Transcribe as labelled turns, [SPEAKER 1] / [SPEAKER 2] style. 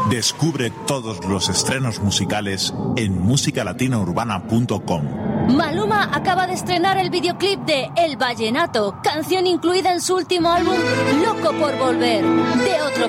[SPEAKER 1] Descubre todos los estrenos musicales en musicalatinaurbana.com.
[SPEAKER 2] Maluma acaba de estrenar el videoclip de El Vallenato, canción incluida en su último álbum Loco por Volver. De otro